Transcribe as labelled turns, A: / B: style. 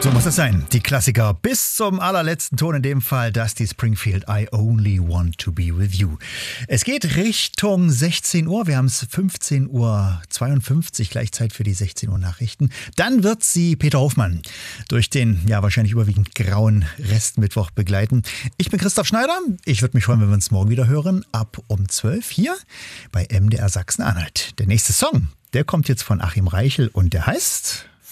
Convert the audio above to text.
A: So muss es sein. Die Klassiker bis zum allerletzten Ton, in dem Fall Dusty Springfield, I Only Want to Be With You. Es geht Richtung 16 Uhr. Wir haben es 15:52 Uhr, gleich Zeit für die 16 Uhr Nachrichten. Dann wird sie Peter Hofmann durch den wahrscheinlich überwiegend grauen Restmittwoch begleiten. Ich bin Christoph Schneider. Ich würde mich freuen, wenn wir uns morgen wieder hören, ab um 12 hier bei MDR Sachsen-Anhalt. Der nächste Song, der kommt jetzt von Achim Reichel und der heißt...